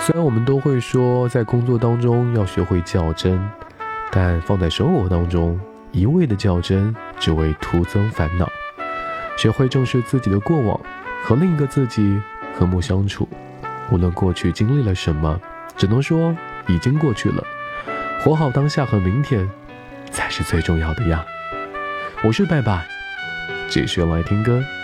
虽然我们都会说在工作当中要学会较真，但放在生活当中，一味的较真只会徒增烦恼。学会正视自己的过往，和另一个自己和睦相处。无论过去经历了什么，只能说已经过去了。活好当下和明天，才是最重要的呀。我是拜拜，继续来听歌。